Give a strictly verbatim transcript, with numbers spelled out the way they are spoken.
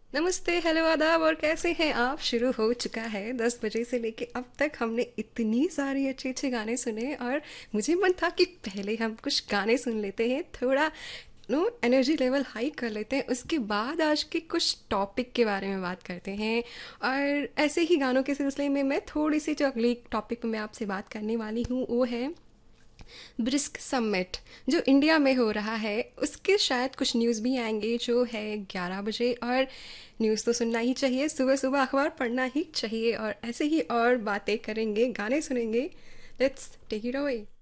नमस्ते, हेलो, आदाब और कैसे हैं आप? शुरू हो चुका है दस बजे से लेके अब तक हमने इतनी सारी अच्छे-अच्छे गाने सुने और मुझे मन था कि पहले हम कुछ गाने सुन लेते हैं, थोड़ा नो एनर्जी लेवल हाई कर लेते हैं, उसके बाद आज के कुछ टॉपिक के बारे में बात करते हैं। और ऐसे ही गानों के सिलसिले में मैं थोड़ी-सी जो अगली टॉपिक पे मैं आपसे बात करने वाली हूँ, वो है ब्रिस्क समिट जो इंडिया में हो रहा है। उसके शायद कुछ न्यूज़ भी आएंगे जो है ग्यारह बजे। और न्यूज़ तो सुनना ही चाहिए, सुबह सुबह अखबार पढ़ना ही चाहिए, और ऐसे ही और बातें करेंगे, गाने सुनेंगे। Let's take it away.